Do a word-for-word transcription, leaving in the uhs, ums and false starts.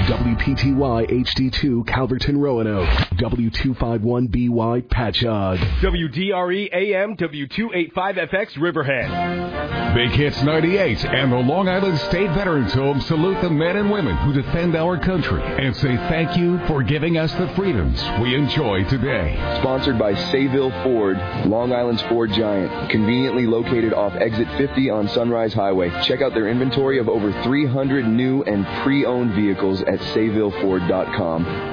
W P T Y H D two Calverton Roanoke. W two fifty-one B Y Patchogue. W D R E A M W two eighty-five F X Riverhead. Big Hits ninety-eight and the Long Island State Veterans Home salute the men and women who defend our country and say thank you for giving us the freedoms we enjoy today. Sponsored by Sayville Ford, Long Island's Ford Giant, conveniently located off Exit fifty on Sunrise Highway. Check out their inventory of over three hundred new and pre-owned vehicles at sayville ford dot com